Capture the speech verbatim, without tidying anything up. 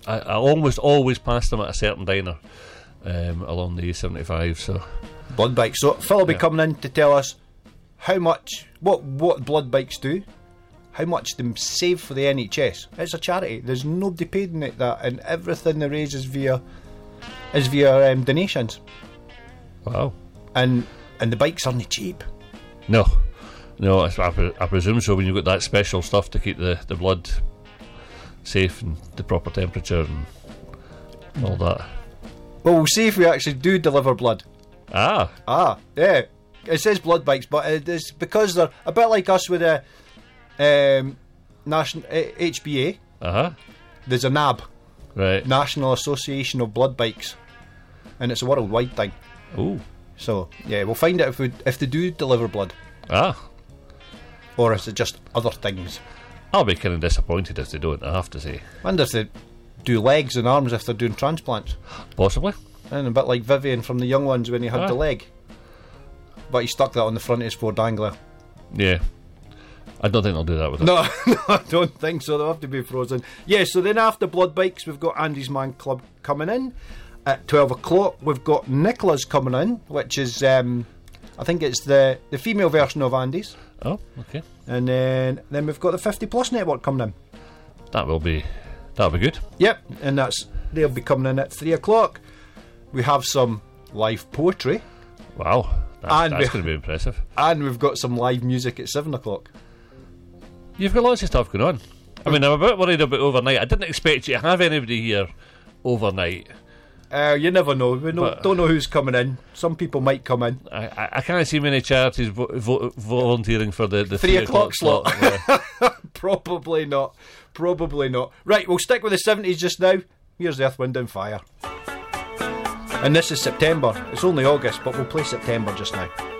I, I almost always pass them at a certain diner um, along the A seventy-five. So blood bikes. So Phil will be yeah. coming in to tell us how much, what what blood bikes do, how much they save for the N H S. It's a charity. There's nobody paid in it that, and everything they raise is via is via um, donations. wow. And and the bikes aren't cheap. No, no. I, I, pre- I presume so. When you've got that special stuff to keep the, the blood safe and the proper temperature and all that. Well, we'll see if we actually do deliver blood. Ah, Ah, yeah. It says blood bikes, but it's because they're a bit like us with a um, national H B A. uh huh. There's a N A B, Right. National Association of Blood Bikes, and it's a worldwide thing. Ooh. So yeah, we'll find out if we, if they do deliver blood, Ah. or is it just other things. I'll be kind of disappointed if they don't, I have to say. I wonder if they do legs and arms if they're doing transplants. Possibly. And a bit like Vivian from the Young Ones when he had Ah. the leg, but he stuck that on the front of his Ford Anglia. Yeah. I don't think they'll do that with it. No, no, I don't think so. They'll have to be frozen. Yeah, so then after Blood Bikes, we've got Andy's Man Club coming in. At twelve o'clock, we've got Nicola's coming in, which is, um, I think it's the, the female version of Andy's. Oh, okay. And then then we've got the fifty Plus Network coming in. That will be, that'll be good. Yep, and that's they'll be coming in at three o'clock. We have some live poetry, Wow. That's, And that's we- going to be impressive. and we've got some live music at seven o'clock. You've got lots of stuff going on. I mean, I'm a bit worried about overnight. I didn't expect you to have anybody here overnight. Uh, you never know. We know, But- don't know who's coming in. Some people might come in. I, I, I can't see many charities vo- vo- volunteering for the, the Three o'clock slot. Yeah. Probably not. Probably not. Right, we'll stick with the seventies just now. Here's Earth, Wind and Fire. And this is September. It's only August, but we'll play September just now.